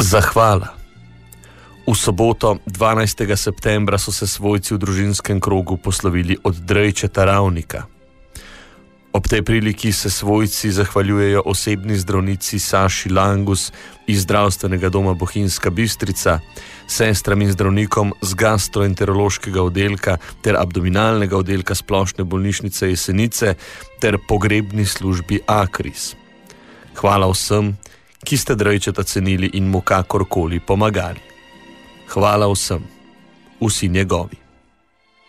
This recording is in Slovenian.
Zahvala. V soboto, 12. septembra, so se svojci v družinskem krogu poslovili od Drejčeta Ravnika. Ob tej priliki se svojci zahvaljujejo osebni zdravnici Saši Langus iz zdravstvenega doma Bohinjska Bistrica, sestram in zdravnikom z gastroenterološkega oddelka ter abdominalnega oddelka Splošne bolnišnice Jesenice ter pogrebni službi Akris. Hvala vsem, ki ste Drejčeta cenili in mu kakorkoli pomagali. Hvala vsem, vsi njegovi.